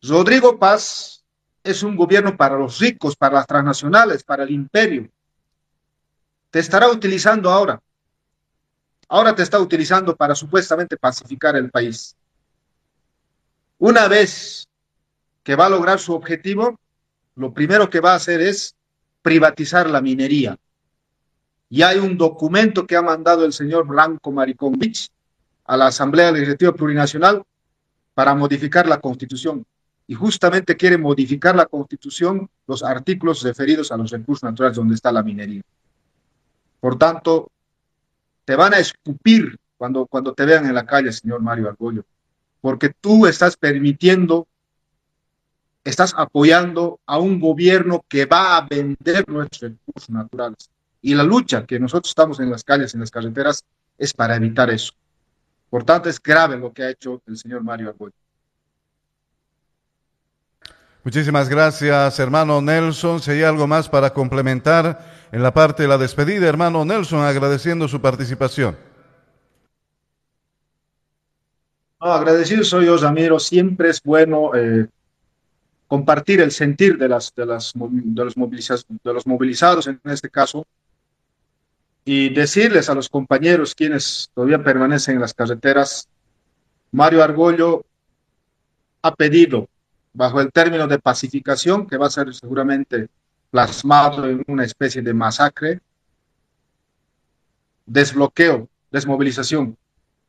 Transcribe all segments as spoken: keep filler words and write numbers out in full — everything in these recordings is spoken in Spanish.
Rodrigo Paz es un gobierno para los ricos, para las transnacionales, para el imperio. Te estará utilizando ahora. Ahora te está utilizando para supuestamente pacificar el país. Una vez que va a lograr su objetivo, lo primero que va a hacer es privatizar la minería. Y hay un documento que ha mandado el señor Blanco Maricón-Vich a la Asamblea Legislativa Plurinacional para modificar la Constitución. Y justamente quiere modificar la Constitución, los artículos referidos a los recursos naturales donde está la minería. Por tanto, te van a escupir cuando, cuando te vean en la calle, señor Mario Argollo, porque tú estás permitiendo, estás apoyando a un gobierno que va a vender nuestros recursos naturales. Y la lucha que nosotros estamos en las calles, en las carreteras, es para evitar eso. Por tanto, es grave lo que ha hecho el señor Mario Argollo. Muchísimas gracias, hermano Nelson. Si hay algo más para complementar en la parte de la despedida, hermano Nelson, agradeciendo su participación. No, agradecido soy yo, Ramiro. Siempre es bueno eh, compartir el sentir de, las, de, las, de, los movilizados, de los movilizados, en este caso, y decirles a los compañeros quienes todavía permanecen en las carreteras, Mario Argollo ha pedido, bajo el término de pacificación, que va a ser seguramente plasmado en una especie de masacre, desbloqueo, desmovilización.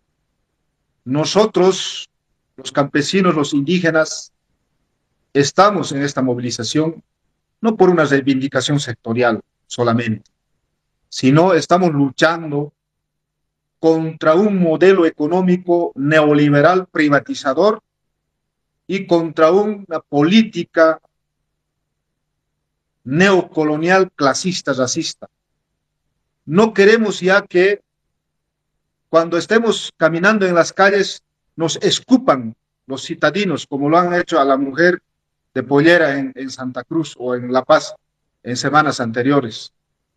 Nosotros, los campesinos, los indígenas, estamos en esta movilización no por una reivindicación sectorial solamente, sino estamos luchando contra un modelo económico neoliberal privatizador y contra una política neocolonial clasista, racista. No queremos ya que cuando estemos caminando en las calles nos escupan los citadinos, como lo han hecho a la mujer de Pollera en, en Santa Cruz o en La Paz en semanas anteriores.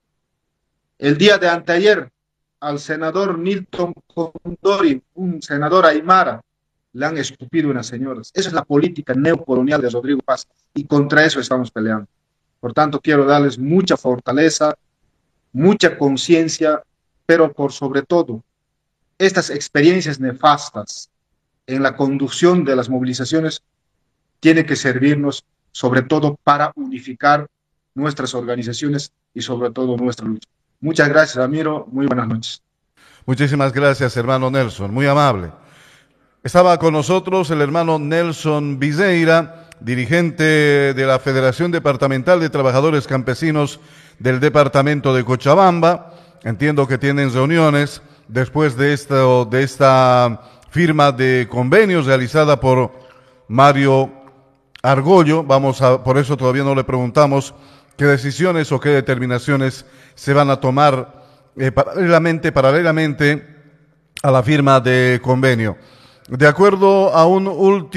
El día de anteayer, al senador Nilton Condori, un senador aymara, le han escupido unas señoras. Esa es la política neocolonial de Rodrigo Paz y contra eso estamos peleando. Por tanto, quiero darles mucha fortaleza, mucha conciencia, pero por sobre todo, estas experiencias nefastas en la conducción de las movilizaciones tienen que servirnos sobre todo para unificar nuestras organizaciones y sobre todo nuestra lucha. Muchas gracias, Ramiro. Muy buenas noches. Muchísimas gracias, hermano Nelson. Muy amable. Estaba con nosotros el hermano Nelson Viseira, dirigente de la Federación Departamental de Trabajadores Campesinos del departamento de Cochabamba. Entiendo que tienen reuniones después de, esto, de esta firma de convenios realizada por Mario Argollo. Vamos a, por eso todavía no le preguntamos qué decisiones o qué determinaciones se van a tomar eh, paralelamente, paralelamente a la firma de convenio. De acuerdo a un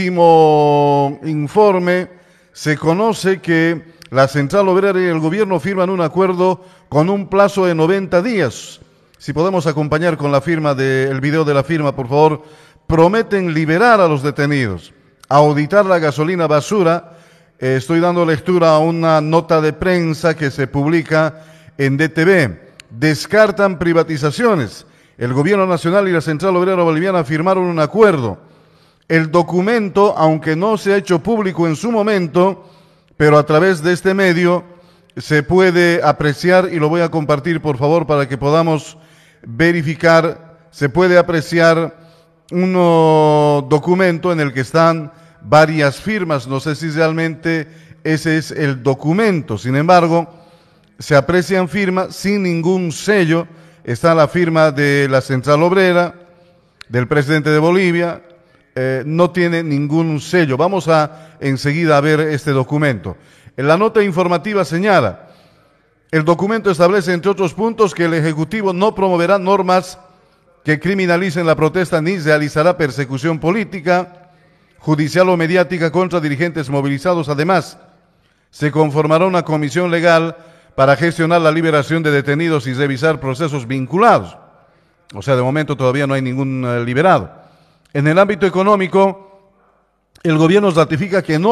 último informe, se conoce que la Central Obrera y el gobierno firman un acuerdo con un plazo de noventa días. Si podemos acompañar con la firma de, el video de la firma, por favor. Prometen liberar a los detenidos, auditar la gasolina basura. Eh, estoy dando lectura a una nota de prensa que se publica en D T V. Descartan privatizaciones. El Gobierno Nacional y la Central Obrera Boliviana firmaron un acuerdo. El documento, aunque no se ha hecho público en su momento, pero a través de este medio se puede apreciar, y lo voy a compartir por favor para que podamos verificar, se puede apreciar un documento en el que están varias firmas. No sé si realmente ese es el documento, sin embargo, se aprecian firmas sin ningún sello. Está la firma de la Central Obrera, del presidente de Bolivia, eh, no tiene ningún sello. Vamos a enseguida a ver este documento. En la nota informativa señala, el documento establece, entre otros puntos, que el Ejecutivo no promoverá normas que criminalicen la protesta ni realizará persecución política, judicial o mediática contra dirigentes movilizados. Además, se conformará una comisión legal para gestionar la liberación de detenidos y revisar procesos vinculados. O sea, de momento todavía no hay ningún uh, liberado. En el ámbito económico, el gobierno ratifica que no